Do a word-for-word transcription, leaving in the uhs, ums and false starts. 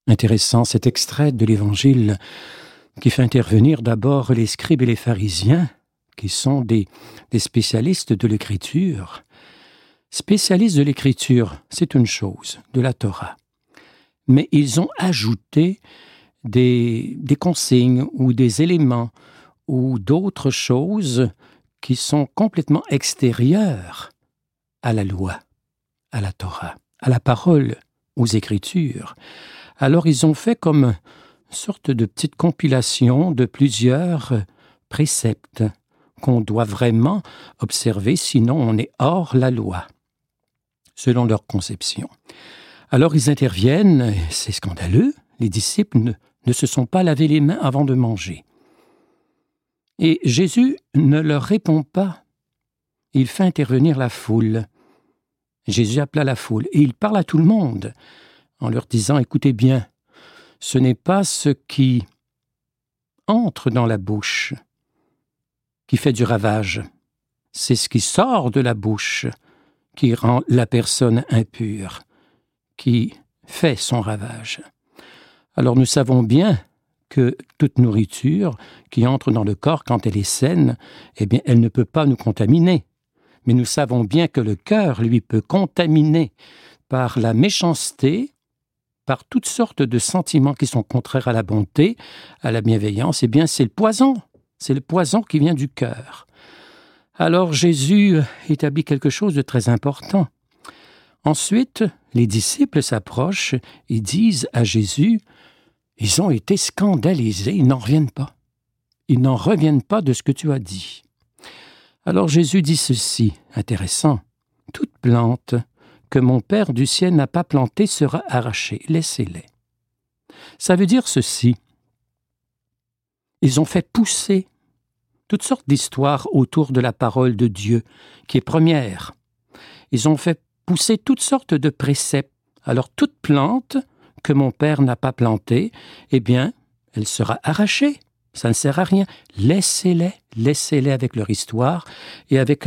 Intéressant cet extrait de l'Évangile qui fait intervenir d'abord les scribes et les pharisiens, qui sont des, des spécialistes de l'Écriture. Spécialistes de l'Écriture, c'est une chose, de la Torah. Mais ils ont ajouté des, des consignes ou des éléments ou d'autres choses qui sont complètement extérieures à la loi, à la Torah, à la parole, aux Écritures. Alors ils ont fait comme une sorte de petite compilation de plusieurs préceptes qu'on doit vraiment observer, sinon on est hors la loi, selon leur conception. Alors ils interviennent, c'est scandaleux, les disciples ne, ne se sont pas lavés les mains avant de manger. Et Jésus ne leur répond pas. Il fait intervenir la foule. Jésus appela la foule et il parle à tout le monde en leur disant « Écoutez bien, ce n'est pas ce qui entre dans la bouche qui fait du ravage, c'est ce qui sort de la bouche qui rend la personne impure, qui fait son ravage. » Alors nous savons bien que toute nourriture qui entre dans le corps quand elle est saine, eh bien, elle ne peut pas nous contaminer. Mais nous savons bien que le cœur, lui, peut contaminer par la méchanceté, par toutes sortes de sentiments qui sont contraires à la bonté, à la bienveillance. Eh bien, c'est le poison. C'est le poison qui vient du cœur. Alors Jésus établit quelque chose de très important. Ensuite, les disciples s'approchent et disent à Jésus, ils ont été scandalisés, ils n'en reviennent pas. Ils n'en reviennent pas de ce que tu as dit. Alors Jésus dit ceci, intéressant, « Toute plante que mon Père du ciel n'a pas plantée sera arrachée, laissez-les. » Ça veut dire ceci. Ils ont fait pousser toutes sortes d'histoires autour de la parole de Dieu, qui est première. Ils ont fait pousser toutes sortes de préceptes. Alors toute plante que mon Père n'a pas plantée, eh bien, elle sera arrachée. Ça ne sert à rien. Laissez-les, laissez-les avec leur histoire et avec